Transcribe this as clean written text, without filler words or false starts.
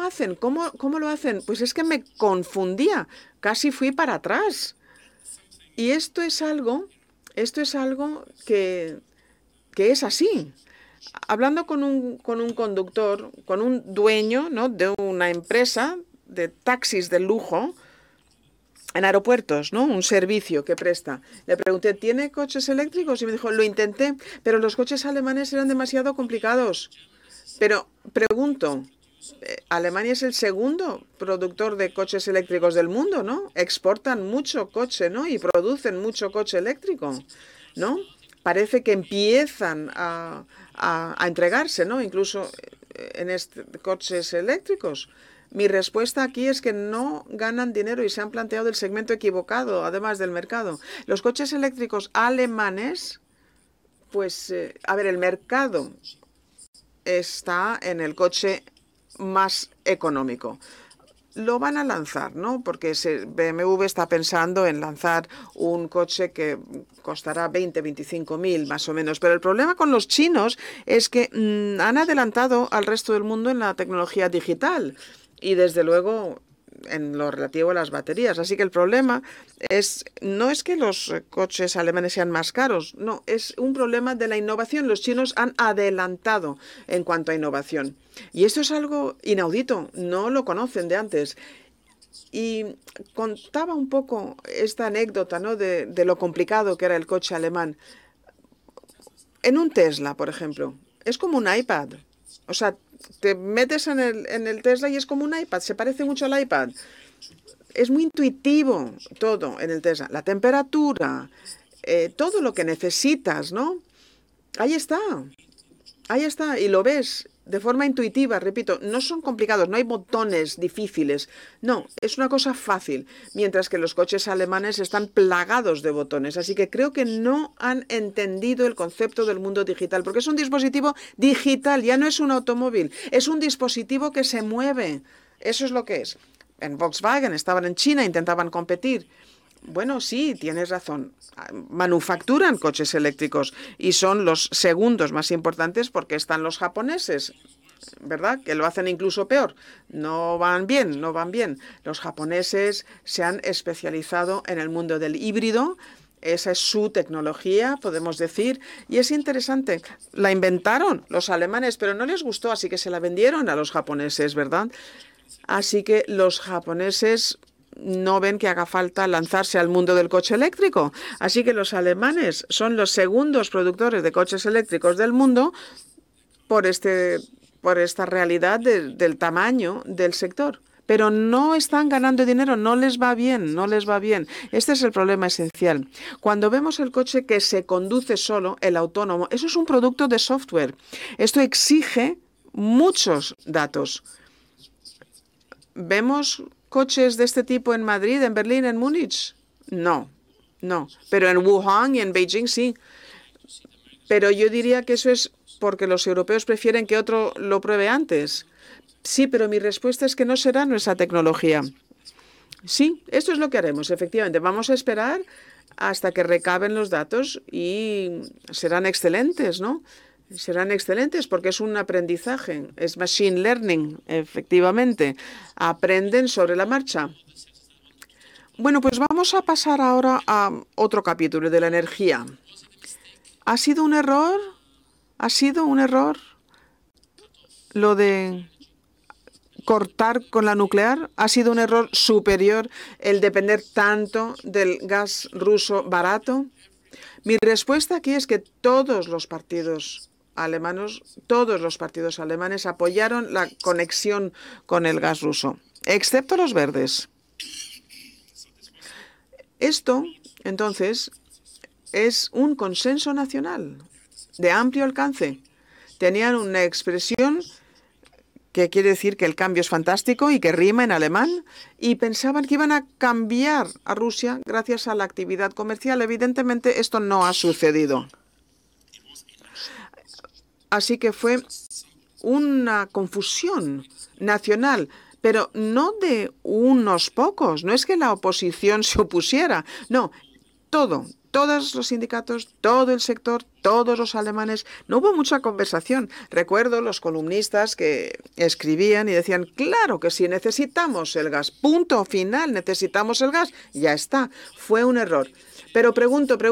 hacen? ¿Cómo lo hacen? Pues es que me confundía. Casi fui para atrás. Y esto es algo que es así. Hablando con un conductor, con un dueño, ¿no?, de una empresa de taxis de lujo en aeropuertos, ¿no?, un servicio que presta. Le pregunté, ¿tiene coches eléctricos? Y me dijo, lo intenté, pero los coches alemanes eran demasiado complicados. Pero pregunto, Alemania es el segundo productor de coches eléctricos del mundo, ¿no? Exportan mucho coche, ¿no? Y producen mucho coche eléctrico, ¿no? Parece que empiezan a entregarse, ¿no? Incluso en coches eléctricos. Mi respuesta aquí es que no ganan dinero y se han planteado el segmento equivocado, además del mercado. Los coches eléctricos alemanes, pues, a ver, el mercado está en el coche más económico. Lo van a lanzar, ¿no? Porque BMW está pensando en lanzar un coche que costará 25.000 más o menos. Pero el problema con los chinos es que han adelantado al resto del mundo en la tecnología digital y desde luego en lo relativo a las baterías. Así que el problema no es que los coches alemanes sean más caros, no, es un problema de la innovación. Los chinos han adelantado en cuanto a innovación. Y esto es algo inaudito, no lo conocen de antes. Y contaba un poco esta anécdota, ¿no?, de lo complicado que era el coche alemán. En un Tesla, por ejemplo, es como un iPad. O sea, te metes en el Tesla y es como un iPad, se parece mucho al iPad. Es muy intuitivo todo en el Tesla. La temperatura, todo lo que necesitas, ¿no? Ahí está. Ahí está. Y lo ves de forma intuitiva, repito. No son complicados, no hay botones difíciles. No, es una cosa fácil. Mientras que los coches alemanes están plagados de botones. Así que creo que no han entendido el concepto del mundo digital. Porque es un dispositivo digital, ya no es un automóvil. Es un dispositivo que se mueve. Eso es lo que es. En Volkswagen estaban en China, intentaban competir. Bueno, sí, tienes razón. Manufacturan coches eléctricos y son los segundos más importantes porque están los japoneses, ¿verdad? Que lo hacen incluso peor. No van bien, no van bien. Los japoneses se han especializado en el mundo del híbrido. Esa es su tecnología, podemos decir, y es interesante. La inventaron los alemanes, pero no les gustó, así que se la vendieron a los japoneses, ¿verdad? Así que los japoneses no ven que haga falta lanzarse al mundo del coche eléctrico. Así que los alemanes son los segundos productores de coches eléctricos del mundo por esta realidad del tamaño del sector. Pero no están ganando dinero, no les va bien, no les va bien. Este es el problema esencial. Cuando vemos el coche que se conduce solo, el autónomo, eso es un producto de software. Esto exige muchos datos. ¿Vemos coches de este tipo en Madrid, en Berlín, en Múnich? No, no. Pero en Wuhan y en Beijing sí. Pero yo diría que eso es porque los europeos prefieren que otro lo pruebe antes. Sí, pero mi respuesta es que no será nuestra tecnología. Sí, esto es lo que haremos, efectivamente. Vamos a esperar hasta que recaben los datos y serán excelentes, ¿no? Serán excelentes porque es un aprendizaje, es machine learning, efectivamente. Aprenden sobre la marcha. Bueno, pues vamos a pasar ahora a otro capítulo de la energía. ¿Ha sido un error? ¿Ha sido un error lo de cortar con la nuclear? ¿Ha sido un error superior el depender tanto del gas ruso barato? Mi respuesta aquí es que todos los partidos alemanes apoyaron la conexión con el gas ruso, excepto los verdes. Esto, entonces, es un consenso nacional de amplio alcance. Tenían una expresión que quiere decir que el cambio es fantástico y que rima en alemán, y pensaban que iban a cambiar a Rusia gracias a la actividad comercial. Evidentemente, esto no ha sucedido. Así que fue una confusión nacional, pero no de unos pocos. No es que la oposición se opusiera. No, todo todos los sindicatos, todo el sector, todos los alemanes. No hubo mucha conversación. Recuerdo los columnistas que escribían y decían, claro que sí, necesitamos el gas. Punto final, necesitamos el gas. Ya está. Fue un error. Pero pregunto,